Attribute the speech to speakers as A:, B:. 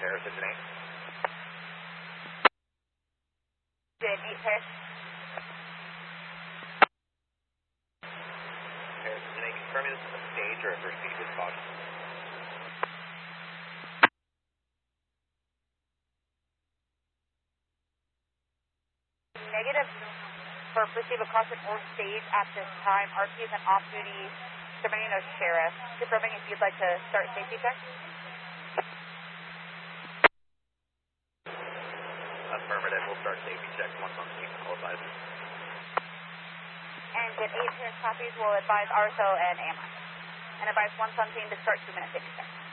A: Paris, it's an 8.
B: Did 8 Paris?
A: Paris, it's an 8. Confirm me this is a stage or a proceed with caution.
B: Negative for proceed with caution or stage at this time. RT is an off-duty Dominion Sheriff. Confirming if you'd like to start safety check.
A: Affirmative, we'll start safety check once on team qualifies.
B: And get 8 Paris copies, we'll advise RSO and AMI. And advise once on team to start 2-minute safety check.